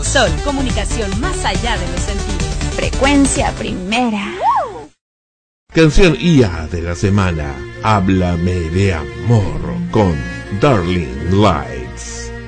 Sol, comunicación más allá de los sentidos. Frecuencia primera. Canción IA de la semana. Háblame de amor con Darling Live.